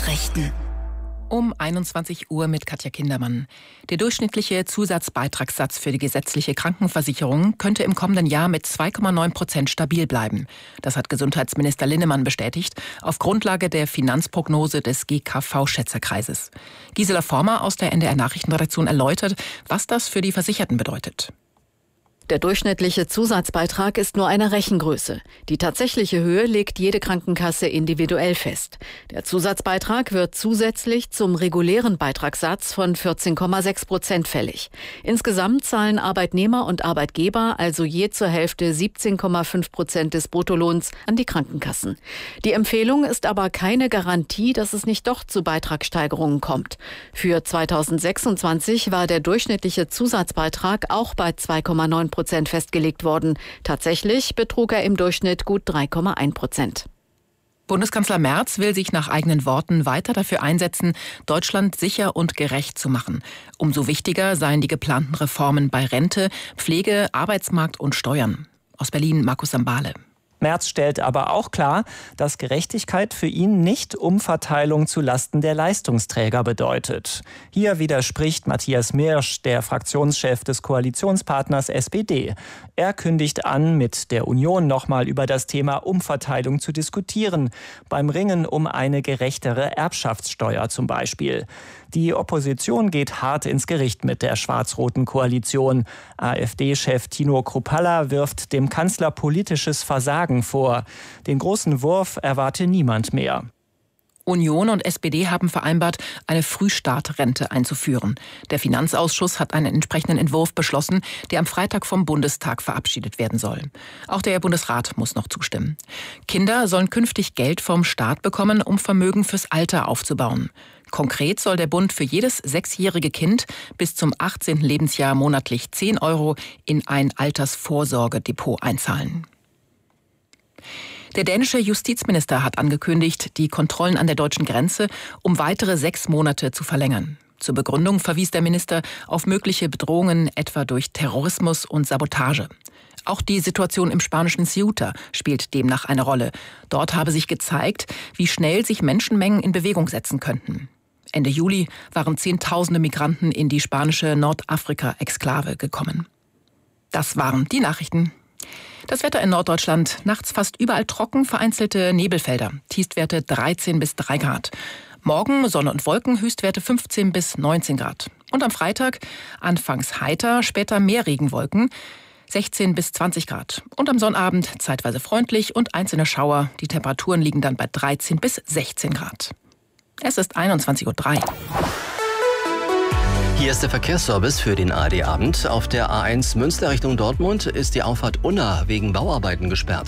Nachrichten. Um 21 Uhr mit Katja Kindermann. Der durchschnittliche Zusatzbeitragssatz für die gesetzliche Krankenversicherung könnte im kommenden Jahr mit 2,9% stabil bleiben. Das hat Gesundheitsminister Linnemann bestätigt, auf Grundlage der Finanzprognose des GKV-Schätzerkreises. Gisela Former aus der NDR-Nachrichtenredaktion erläutert, was das für die Versicherten bedeutet. Der durchschnittliche Zusatzbeitrag ist nur eine Rechengröße. Die tatsächliche Höhe legt jede Krankenkasse individuell fest. Der Zusatzbeitrag wird zusätzlich zum regulären Beitragssatz von 14,6% fällig. Insgesamt zahlen Arbeitnehmer und Arbeitgeber also je zur Hälfte 17,5% des Bruttolohns an die Krankenkassen. Die Empfehlung ist aber keine Garantie, dass es nicht doch zu Beitragssteigerungen kommt. Für 2026 war der durchschnittliche Zusatzbeitrag auch bei 2,9% festgelegt worden. Tatsächlich betrug er im Durchschnitt gut 3,1%. Bundeskanzler Merz will sich nach eigenen Worten weiter dafür einsetzen, Deutschland sicher und gerecht zu machen. Umso wichtiger seien die geplanten Reformen bei Rente, Pflege, Arbeitsmarkt und Steuern. Aus Berlin Markus Sambale. Merz stellt aber auch klar, dass Gerechtigkeit für ihn nicht Umverteilung zu Lasten der Leistungsträger bedeutet. Hier widerspricht Matthias Mirsch, der Fraktionschef des Koalitionspartners SPD. Er kündigt an, mit der Union nochmal über das Thema Umverteilung zu diskutieren, beim Ringen um eine gerechtere Erbschaftssteuer zum Beispiel. Die Opposition geht hart ins Gericht mit der schwarz-roten Koalition. AfD-Chef Tino Kruppalla wirft dem Kanzler politisches Versagen vor. Den großen Wurf erwarte niemand mehr. Union und SPD haben vereinbart, eine Frühstartrente einzuführen. Der Finanzausschuss hat einen entsprechenden Entwurf beschlossen, der am Freitag vom Bundestag verabschiedet werden soll. Auch der Bundesrat muss noch zustimmen. Kinder sollen künftig Geld vom Staat bekommen, um Vermögen fürs Alter aufzubauen. Konkret soll der Bund für jedes 6-jährige Kind bis zum 18. Lebensjahr monatlich 10 € in ein Altersvorsorgedepot einzahlen. Der dänische Justizminister hat angekündigt, die Kontrollen an der deutschen Grenze um weitere 6 Monate zu verlängern. Zur Begründung verwies der Minister auf mögliche Bedrohungen, etwa durch Terrorismus und Sabotage. Auch die Situation im spanischen Ceuta spielt demnach eine Rolle. Dort habe sich gezeigt, wie schnell sich Menschenmengen in Bewegung setzen könnten. Ende Juli waren Zehntausende Migranten in die spanische Nordafrika-Exklave gekommen. Das waren die Nachrichten. Das Wetter in Norddeutschland, nachts fast überall trocken, vereinzelte Nebelfelder, Tiefstwerte 13 bis 3 Grad. Morgen Sonne und Wolken, Höchstwerte 15 bis 19 Grad. Und am Freitag anfangs heiter, später mehr Regenwolken, 16 bis 20 Grad. Und am Sonnabend zeitweise freundlich und einzelne Schauer. Die Temperaturen liegen dann bei 13 bis 16 Grad. Es ist 21:03 Uhr. Hier ist der Verkehrsservice für den ARD-Abend. Auf der A1 Münster Richtung Dortmund ist die Auffahrt Unna wegen Bauarbeiten gesperrt.